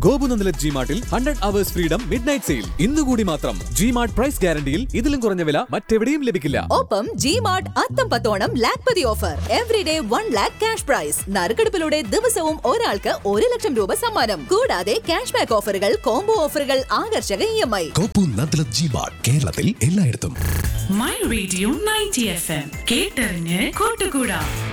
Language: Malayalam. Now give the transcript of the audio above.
ഗോപുനന്ദലത് ജിമാർട്ടിൽ 100 hours ഫ്രീഡം മിഡ്നൈറ്റ് സെയിൽ ഇന്നുകൂടി മാത്രം. ജിമാർട്ട് പ്രൈസ് ഗ്യാരണ്ടിയിൽ ഇതിലും കുറഞ്ഞ വില മറ്റെവിടെയും ലഭിക്കില്ല. ഒപ്പം ജിമാർട്ട് അത്തം പത്തോണം Lakhpati offer. Everyday 1 lakh cash prize. നറുക്കെടുപ്പിലൂടെ ദിവസവും ഒരാൾക്ക് 1 ലക്ഷം രൂപ സമ്മാനം. കൂടാതെ ക്യാഷ് ബാക്ക് ഓഫറുകൾ, കോംബോ ഓഫറുകൾ, ആകർഷക EMI. ഗോപുനന്ദലത് ജിമാർട്ട് കേരളത്തിൽ എല്ലായിടത്തും. മൈ റേഡിയോ 90 FM കേട്ടറിഞ്ഞ് കൂട്ടുകൂടാ.